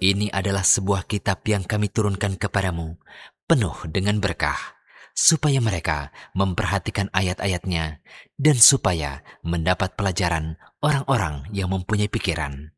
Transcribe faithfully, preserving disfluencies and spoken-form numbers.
Ini adalah sebuah kitab yang kami turunkan kepadamu, penuh dengan berkah, supaya mereka memperhatikan ayat-ayatnya, dan supaya mendapat pelajaran orang-orang yang mempunyai pikiran.